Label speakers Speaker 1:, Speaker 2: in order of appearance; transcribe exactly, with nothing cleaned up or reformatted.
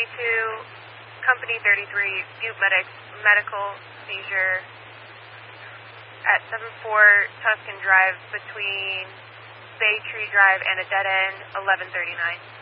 Speaker 1: twenty-two, Company thirty-three, Butte Medic, Medical Seizure at seven four Tuscan Drive between Bay Tree Drive and a dead end, eleven thirty-nine.